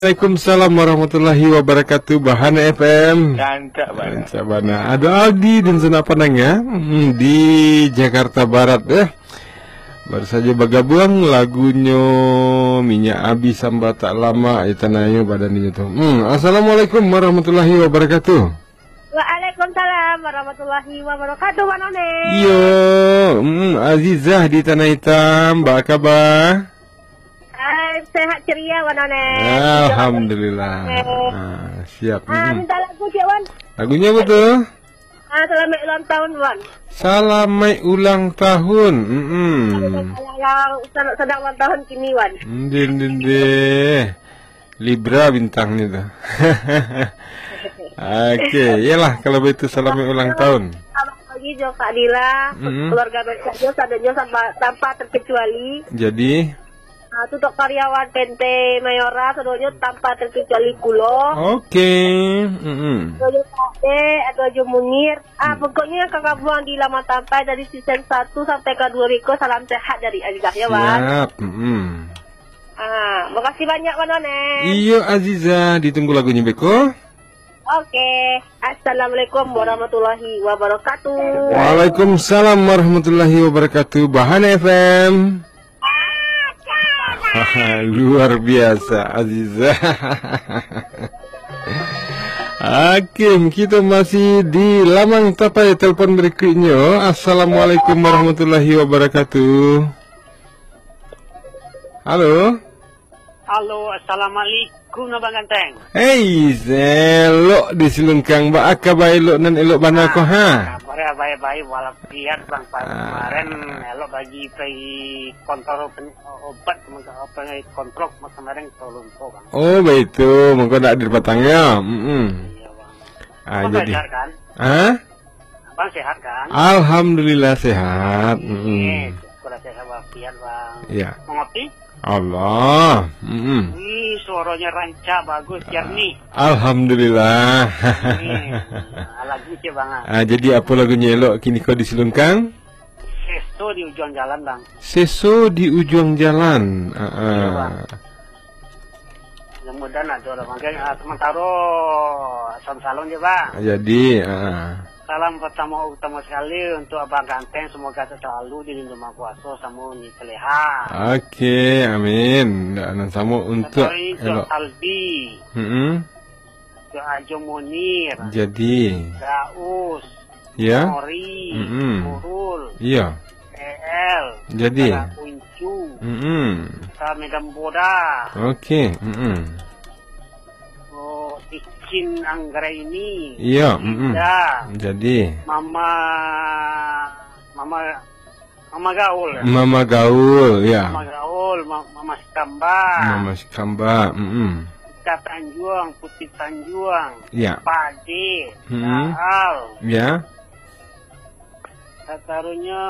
Waalaikumsalam warahmatullahi wabarakatuh. Bahana FM. Kanca Bana. Ada Aldi dan Zona Panang ya, di Jakarta Barat baru saja bergabung lagunya Minyak Abi Samba Tak Lama Itanayo badan itu. Assalamualaikum warahmatullahi wabarakatuh. Waalaikumsalam warahmatullahi wabarakatuh, Manone. Yo, Azizah di Tanah Hitam, apa kabar? Sehat ceria, Manone. Alhamdulillah. Siap. Minta lagu, Cik Wan. Lagunya betul? Selamat ulang tahun, Wan. Selamat ulang tahun. Yang sedang ulang tahun kini, Wan. Libra bintangnya tuh. Oke, iyalah kalau begitu selamat ulang tahun. Selamat pagi, Jo Kak Dila, keluarga besar Jo, sadanya tanpa terkecuali. Jadi Untuk karyawan PT Mayora, sedonya tanpa terkecuali kulo. Oke. Sedonya Kade atau Jo Munir. Pokoknya kakak buang di lama sampai dari season 1 sampai ke 2 Riko. Salam sehat dari Azizah ya, Wan. Siap. Makasih banyak, Manone. Iya Aziza, ditunggu lagunya Beko. Oke. Assalamualaikum warahmatullahi wabarakatuh. Waalaikumsalam warahmatullahi wabarakatuh. Bahana FM. Luar biasa Aziza. Hakim, kita masih di lamang tapai telepon berikutnya. Assalamualaikum warahmatullahi wabarakatuh. Halo. Halo, assalamualaikum Abang Ganteng. Hei, elok di Silungkang. Ba akabai elok nan elok bana ko ha. Kabarnya baik-baik walafiat Bang. Kemarin elok bagi pergi kontrol obat kontrol kemarin tolong Bang. Oh, begitu. Mengko ndak di patangnya. Iya, Bang. Abang Jadi. sehat kan? Hah? Abang sehat kan? Alhamdulillah sehat. Kurang sehat walafiat Bang. Iya. Mengopi? Allah. Wih, suaranya rancak bagus jernih. Alhamdulillah. Lagu sih Bang. Jadi apa lagunya elok kini kau di Silungkang? Seso di ujung jalan Bang. Seso di ujung jalan. Mudah-mudahan ada orang makanya sementara salon ya Bang. Jadi Salam utama sekali untuk Abang Ganteng, semoga selalu dilindungi Maha Kuasa sama Niteleha. Oke, amin. Dan sama untuk elok Albi. Ke Ajo Munir. Jadi Daus. ya. Mori. Nurul. Iya. EL. Jadi Kuncu. Ke Medan Boda. Oke. Icin Anggraini. Iya. Jadi Mama Gaul ya? Mama Gaul ya. Mama Gaul, Mama Skamba. Mama Skamba. Kita Tanjuang, Putih Tanjuang. Ya. Pade. Al. Ya. Taruhnya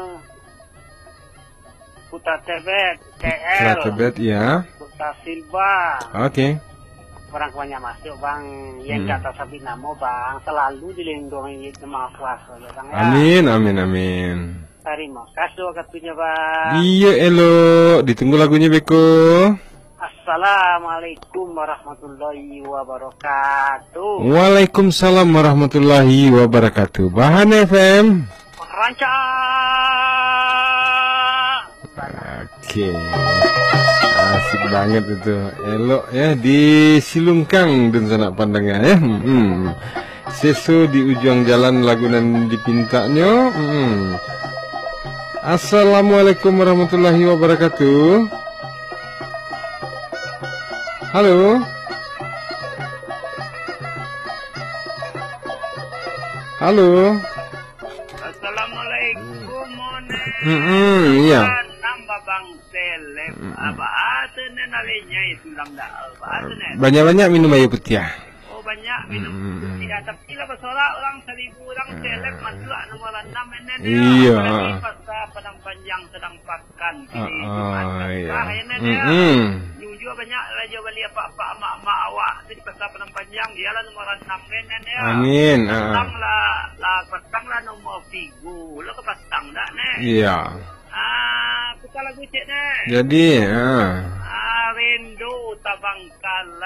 Putra Tebet, Putra Tebet ya. Putra Silva. Oke. Orang banyak masuk Bang, yang kata sabi namo Bang, selalu dilindungi Maha Kuasa ya Bang ya. Amin. Terima kasih waktunya Bang. Iya elok, ditunggu lagunya Beko. Assalamualaikum warahmatullahi wabarakatuh. Waalaikumsalam warahmatullahi wabarakatuh. Bahana FM. Rancak. Oke. Asik banget itu. Elok ya di Silungkang dan sanak pandangnya ya. Seso di ujung jalan lagunan dipintanya. Assalamualaikum warahmatullahi wabarakatuh. Halo. Halo. Assalamualaikum Mone. Iya. Nambah Bang Seleb. Apa asene nalinya itu lamda. Banyak-banyak minum air putih. Oh banyak minum. Tidak tapi lah bersorak orang 1000 orang Seleb masuk nomor 6 ini. Iya. Pasal Padang Panjang sedang pakan. Iya. Jujur banyak raja beli apa-apa mak-mak awak di pasal Padang Panjang dialah nomor 6 ini ya. Amin. Petanglah nomor figu. Lo ke petang dah ne. Iya. Kita lagu cek ne. Jadi Rendo Tabangkala.